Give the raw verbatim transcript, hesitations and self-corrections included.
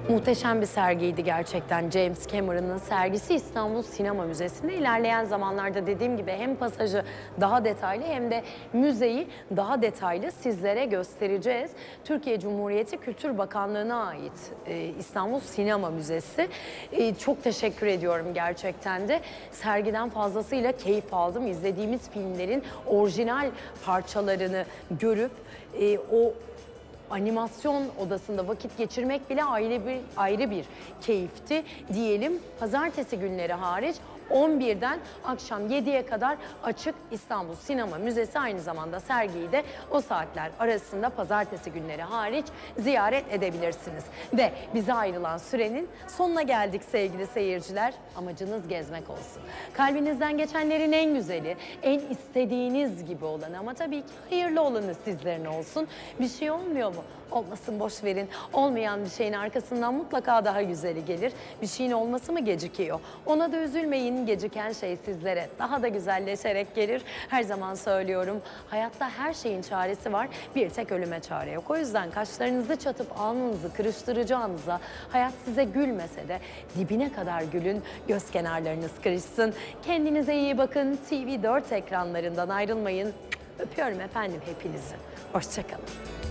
Muhteşem bir sergiydi gerçekten. James Cameron'ın sergisi İstanbul Sinema Müzesi'nde. İlerleyen zamanlarda dediğim gibi hem pasajı daha detaylı hem de müzeyi daha detaylı sizlere göstereceğiz. Türkiye Cumhuriyeti Kültür Bakanlığı'na ait e, İstanbul Sinema Müzesi. E, çok teşekkür ediyorum gerçekten de. Sergiden fazlasıyla keyif aldım. İzlediğimiz filmlerin orijinal parçalarını görüp e, o animasyon odasında vakit geçirmek bile ayrı bir ayrı bir keyifti diyelim. Pazartesi günleri hariç on birden akşam yediye kadar açık İstanbul Sinema Müzesi, aynı zamanda sergiyi de o saatler arasında pazartesi günleri hariç ziyaret edebilirsiniz. Ve bize ayrılan sürenin sonuna geldik sevgili seyirciler. Amacınız gezmek olsun. Kalbinizden geçenlerin en güzeli, en istediğiniz gibi olanı ama tabii ki hayırlı olanı sizlerin olsun. Bir şey olmuyor mu? Olmasın, boş verin. Olmayan bir şeyin arkasından mutlaka daha güzeli gelir. Bir şeyin olması mı gecikiyor? Ona da üzülmeyin. Geciken şey sizlere daha da güzelleşerek gelir. Her zaman söylüyorum, hayatta her şeyin çaresi var. Bir tek ölüme çare yok. O yüzden kaşlarınızı çatıp alnınızı kırıştıracağınıza, hayat size gülmese de dibine kadar gülün, göz kenarlarınız kırışsın. Kendinize iyi bakın. T V dört ekranlarından ayrılmayın. Öpüyorum efendim hepinizi. Hoşça kalın.